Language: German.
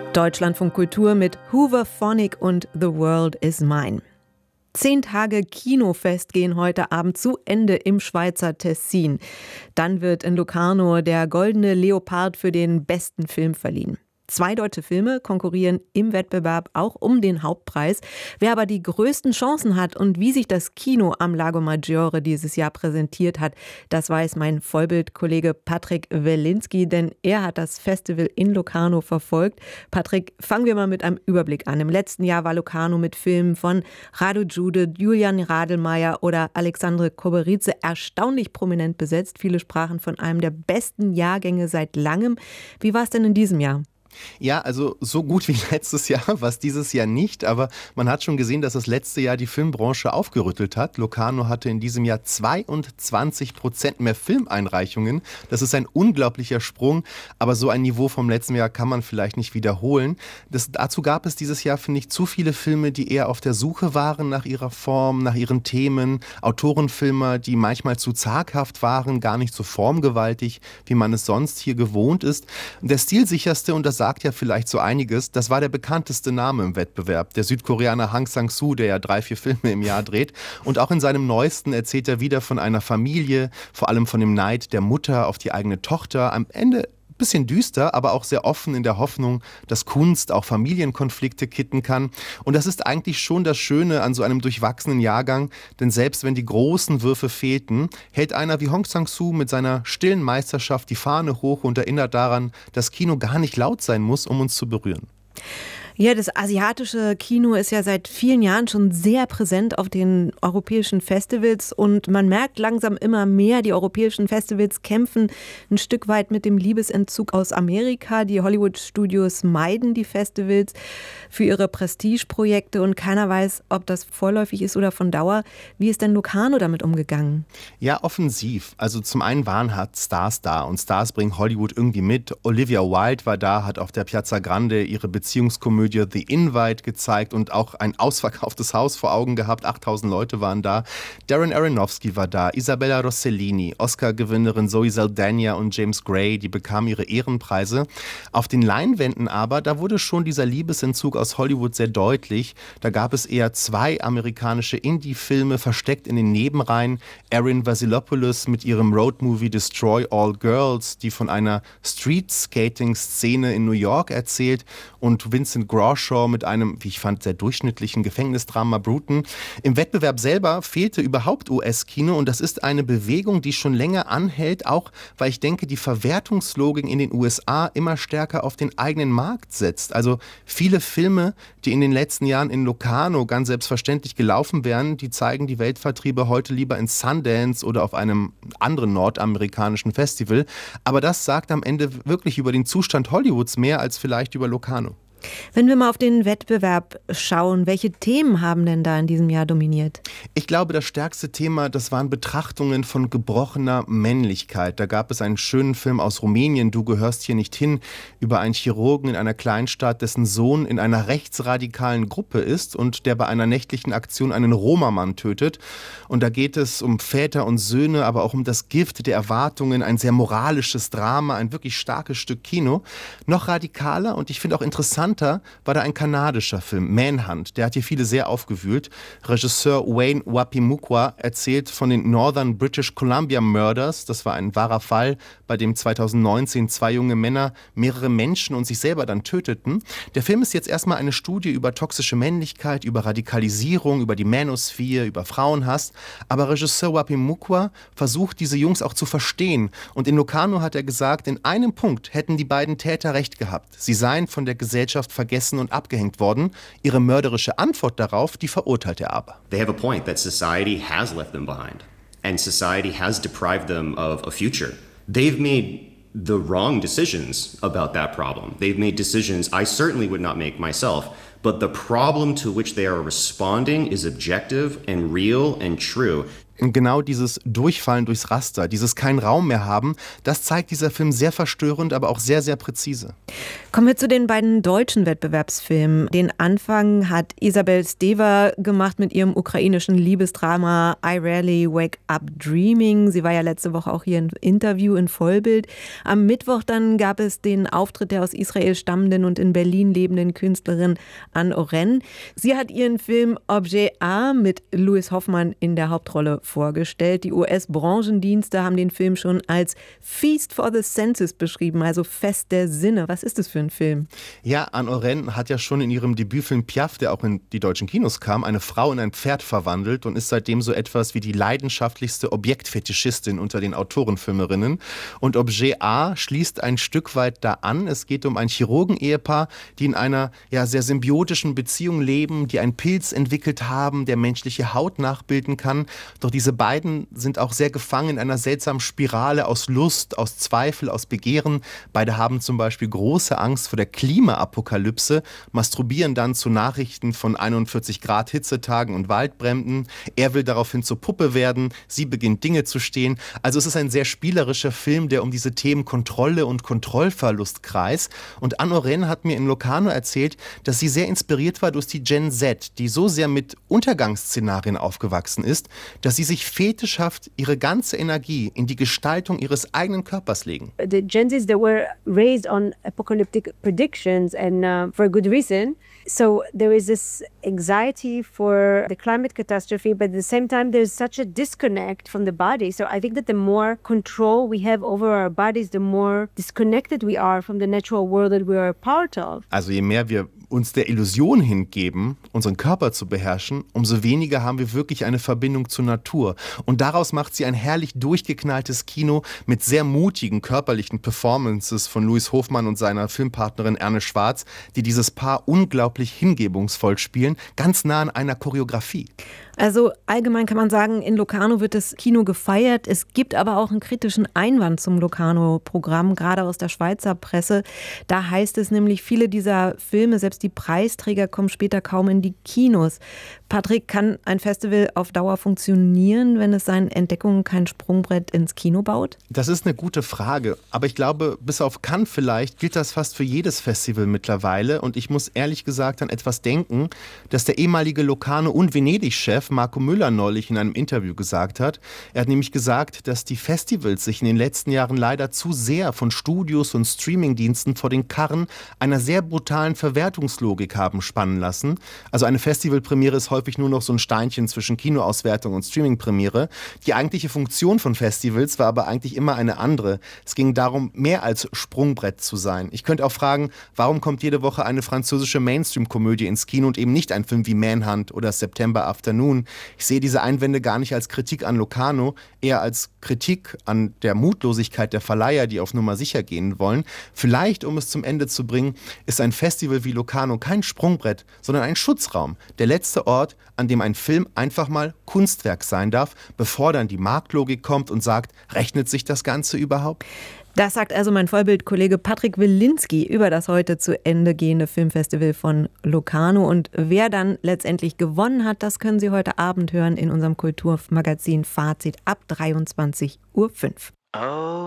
Deutschlandfunk Kultur mit Hooverphonic und The World is Mine. 10 Tage Kinofest gehen heute Abend zu Ende im Schweizer Tessin. Dann wird in Locarno der Goldene Leopard für den besten Film verliehen. 2 deutsche Filme konkurrieren im Wettbewerb auch um den Hauptpreis. Wer aber die größten Chancen hat und wie sich das Kino am Lago Maggiore dieses Jahr präsentiert hat, das weiß mein Vollbildkollege Patrick Welinski, denn er hat das Festival in Locarno verfolgt. Patrick, fangen wir mal mit einem Überblick an. Im letzten Jahr war Locarno mit Filmen von Radu Jude, Julian Radelmeier oder Alexandre Koberice erstaunlich prominent besetzt. Viele sprachen von einem der besten Jahrgänge seit langem. Wie war es denn in diesem Jahr? Ja, also so gut wie letztes Jahr war es dieses Jahr nicht, aber man hat schon gesehen, dass das letzte Jahr die Filmbranche aufgerüttelt hat. Locarno hatte in diesem Jahr 22% mehr Filmeinreichungen. Das ist ein unglaublicher Sprung, aber so ein Niveau vom letzten Jahr kann man vielleicht nicht wiederholen. Dazu gab es dieses Jahr, finde ich, zu viele Filme, die eher auf der Suche waren nach ihrer Form, nach ihren Themen. Autorenfilme, die manchmal zu zaghaft waren, gar nicht so formgewaltig, wie man es sonst hier gewohnt ist. Der stilsicherste, und das sagt ja vielleicht so einiges, das war der bekannteste Name im Wettbewerb, der Südkoreaner Hang Sang-soo, der ja 3-4 Filme im Jahr dreht. Und auch in seinem neuesten erzählt er wieder von einer Familie, vor allem von dem Neid der Mutter auf die eigene Tochter. Am Ende ein bisschen düster, aber auch sehr offen in der Hoffnung, dass Kunst auch Familienkonflikte kitten kann. Und das ist eigentlich schon das Schöne an so einem durchwachsenen Jahrgang, denn selbst wenn die großen Würfe fehlten, hält einer wie Hong Sang-soo mit seiner stillen Meisterschaft die Fahne hoch und erinnert daran, dass Kino gar nicht laut sein muss, um uns zu berühren. Ja, das asiatische Kino ist ja seit vielen Jahren schon sehr präsent auf den europäischen Festivals und man merkt langsam immer mehr, die europäischen Festivals kämpfen ein Stück weit mit dem Liebesentzug aus Amerika. Die Hollywood-Studios meiden die Festivals für ihre Prestigeprojekte und keiner weiß, ob das vorläufig ist oder von Dauer. Wie ist denn Locarno damit umgegangen? Ja, offensiv. Also zum einen waren Stars da und Stars bringen Hollywood irgendwie mit. Olivia Wilde war da, hat auf der Piazza Grande ihre Beziehungskomödie The Invite gezeigt und auch ein ausverkauftes Haus vor Augen gehabt. 8000 Leute waren da. Darren Aronofsky war da, Isabella Rossellini, Oscar-Gewinnerin Zoe Saldana und James Gray, die bekamen ihre Ehrenpreise. Auf den Leinwänden aber, da wurde schon dieser Liebesentzug aus Hollywood sehr deutlich. Da gab es eher 2 amerikanische Indie-Filme versteckt in den Nebenreihen. Erin Vasilopoulos mit ihrem Roadmovie Destroy All Girls, die von einer Street-Skating-Szene in New York erzählt, und Vincent Grawshaw mit einem, wie ich fand, sehr durchschnittlichen Gefängnisdrama Bruton. Im Wettbewerb selber fehlte überhaupt US-Kino und das ist eine Bewegung, die schon länger anhält, auch weil ich denke, die Verwertungslogik in den USA immer stärker auf den eigenen Markt setzt. Also viele Filme, die in den letzten Jahren in Locarno ganz selbstverständlich gelaufen wären, die zeigen die Weltvertriebe heute lieber in Sundance oder auf einem anderen nordamerikanischen Festival. Aber das sagt am Ende wirklich über den Zustand Hollywoods mehr als vielleicht über Locarno. Wenn wir mal auf den Wettbewerb schauen, welche Themen haben denn da in diesem Jahr dominiert? Ich glaube, das stärkste Thema, das waren Betrachtungen von gebrochener Männlichkeit. Da gab es einen schönen Film aus Rumänien, Du gehörst hier nicht hin, über einen Chirurgen in einer Kleinstadt, dessen Sohn in einer rechtsradikalen Gruppe ist und der bei einer nächtlichen Aktion einen Roma-Mann tötet. Und da geht es um Väter und Söhne, aber auch um das Gift der Erwartungen, ein sehr moralisches Drama, ein wirklich starkes Stück Kino. Noch radikaler und ich finde auch interessant, war da ein kanadischer Film, Manhunt. Der hat hier viele sehr aufgewühlt. Regisseur Wayne Wapimukwa erzählt von den Northern British Columbia Murders. Das war ein wahrer Fall, bei dem 2019 2 junge Männer mehrere Menschen und sich selber dann töteten. Der Film ist jetzt erstmal eine Studie über toxische Männlichkeit, über Radikalisierung, über die Manosphere, über Frauenhass. Aber Regisseur Wapimukwa versucht, diese Jungs auch zu verstehen. Und in Locarno hat er gesagt, in einem Punkt hätten die beiden Täter recht gehabt. Sie seien von der Gesellschaft vergessen und abgehängt worden. Ihre mörderische Antwort darauf, die verurteilt er aber. They have a point that society has left them behind and society has deprived them of a future. They've made the wrong decisions about that problem. They've made decisions I certainly would not make myself, but the problem to which they are responding is objective and real and true. Und genau dieses Durchfallen durchs Raster, dieses keinen Raum mehr haben, das zeigt dieser Film sehr verstörend, aber auch sehr, sehr präzise. Kommen wir zu den beiden deutschen Wettbewerbsfilmen. Den Anfang hat Isabel Stever gemacht mit ihrem ukrainischen Liebesdrama I Rarely Wake Up Dreaming. Sie war ja letzte Woche auch hier im Interview in Vollbild. Am Mittwoch dann gab es den Auftritt der aus Israel stammenden und in Berlin lebenden Künstlerin Anne Oren. Sie hat ihren Film Objet A mit Louis Hoffmann in der Hauptrolle vorgestellt. Die US-Branchendienste haben den Film schon als Feast for the Senses beschrieben, also Fest der Sinne. Was ist das für ein Film? Ja, Anne Oren hat ja schon in ihrem Debütfilm Piaf, der auch in die deutschen Kinos kam, eine Frau in ein Pferd verwandelt und ist seitdem so etwas wie die leidenschaftlichste Objektfetischistin unter den Autorenfilmerinnen. Und Objet A schließt ein Stück weit da an. Es geht um ein Chirurgen-Ehepaar, die in einer sehr symbiotischen Beziehung leben, die einen Pilz entwickelt haben, der menschliche Haut nachbilden kann. Doch diese beiden sind auch sehr gefangen in einer seltsamen Spirale aus Lust, aus Zweifel, aus Begehren. Beide haben zum Beispiel große Angst vor der Klimaapokalypse, masturbieren dann zu Nachrichten von 41 Grad Hitzetagen und Waldbränden. Er will daraufhin zur Puppe werden, sie beginnt Dinge zu stehen. Also es ist ein sehr spielerischer Film, der um diese Themen Kontrolle und Kontrollverlust kreist. Und Anne Oren hat mir in Locarno erzählt, dass sie sehr inspiriert war durch die Gen Z, die so sehr mit Untergangsszenarien aufgewachsen ist, dass sie sich fetischhaft ihre ganze Energie in die Gestaltung ihres eigenen Körpers legen. The Gen Zs, they were raised on apocalyptic predictions and for a good reason. So there is this anxiety for the climate catastrophe, but at the same time there's such a disconnect from the body. So I think that the more control we have over our bodies, the more disconnected we are from the natural world that we are a part of. Also je mehr wir uns der Illusion hingeben, unseren Körper zu beherrschen, umso weniger haben wir wirklich eine Verbindung zur Natur. Und daraus macht sie ein herrlich durchgeknalltes Kino mit sehr mutigen körperlichen Performances von Louis Hofmann und seiner Filmpartnerin Erne Schwarz, die dieses Paar unglaublich hingebungsvoll spielen, ganz nah an einer Choreografie. Also allgemein kann man sagen, in Locarno wird das Kino gefeiert. Es gibt aber auch einen kritischen Einwand zum Locarno-Programm, gerade aus der Schweizer Presse. Da heißt es nämlich, viele dieser Filme, selbst die Preisträger, kommen später kaum in die Kinos. Patrick, kann ein Festival auf Dauer funktionieren, wenn es seinen Entdeckungen kein Sprungbrett ins Kino baut? Das ist eine gute Frage. Aber ich glaube, bis auf Cannes vielleicht gilt das fast für jedes Festival mittlerweile. Und ich muss ehrlich gesagt an etwas denken, das der ehemalige Locarno- und Venedig-Chef Marco Müller neulich in einem Interview gesagt hat. Er hat nämlich gesagt, dass die Festivals sich in den letzten Jahren leider zu sehr von Studios und Streamingdiensten vor den Karren einer sehr brutalen Verwertungslogik haben spannen lassen. Also eine Festivalpremiere ist häufig nur noch so ein Steinchen zwischen Kinoauswertung und Streamingpremiere. Die eigentliche Funktion von Festivals war aber eigentlich immer eine andere. Es ging darum, mehr als Sprungbrett zu sein. Ich könnte auch fragen, warum kommt jede Woche eine französische Mainstream-Komödie ins Kino und eben nicht ein Film wie Manhunt oder September Afternoon? Ich sehe diese Einwände gar nicht als Kritik an Locarno, eher als Kritik an der Mutlosigkeit der Verleiher, die auf Nummer sicher gehen wollen. Vielleicht, um es zum Ende zu bringen, ist ein Festival wie Locarno kein Sprungbrett, sondern ein Schutzraum. Der letzte Ort, an dem ein Film einfach mal Kunstwerk sein darf, bevor dann die Marktlogik kommt und sagt, rechnet sich das Ganze überhaupt? Das sagt also mein Vollbild-Kollege Patrick Wilinski über das heute zu Ende gehende Filmfestival von Locarno. Und wer dann letztendlich gewonnen hat, das können Sie heute Abend hören in unserem Kulturmagazin Fazit ab 23:05 Uhr. Oh.